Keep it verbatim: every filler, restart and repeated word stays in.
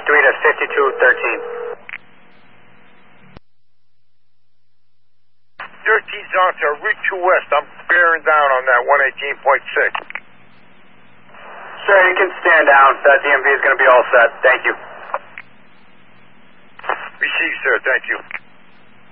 three to fifty-two thirteen. thirteen Johnson, reach you west. I'm bearing down on that one eighteen point six. Sir, you can stand down. That D M V is going to be all set. Thank you. Receive, sir. Thank you.